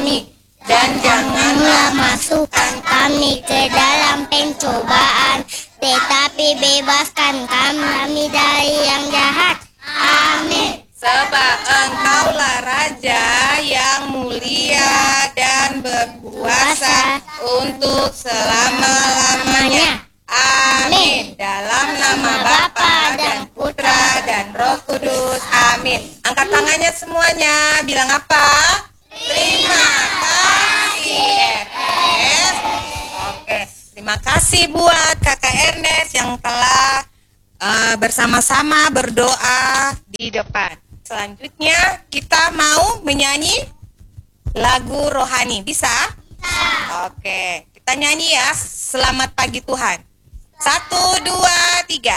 kami, dan janganlah masukkan kami ke dalam pencobaan, tetapi bebaskan kami dari yang jahat. Amin. Sebab Engkaulah Raja yang mulia dan berkuasa untuk selama-lamanya. Amin. Dalam nama Bapa dan Putra dan Roh Kudus. Amin. Angkat tangannya semuanya. Bilang apa? Terima kasih Ernest. Oke, terima kasih buat Kakak Ernest yang telah bersama-sama berdoa di depan. Selanjutnya kita mau menyanyi lagu rohani. Bisa? Oke, kita nyanyi ya. Selamat pagi Tuhan. 1, 2, 3.